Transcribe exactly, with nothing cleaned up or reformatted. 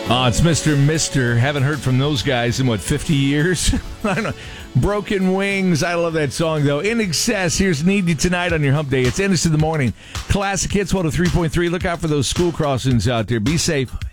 Oh, it's Mister Mister. Haven't heard from those guys in, what, fifty years? I don't know. Broken Wings. I love that song, though. In Excess. Here's Need You Tonight on your hump day. It's Ennis in the morning. Classic Hits one oh three point three. Look out for those school crossings out there. Be safe.